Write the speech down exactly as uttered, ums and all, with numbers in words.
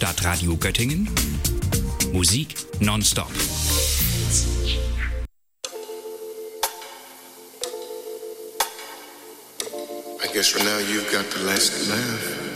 Stadtradio Göttingen. Musik nonstop. I guess for now you've got the last laugh.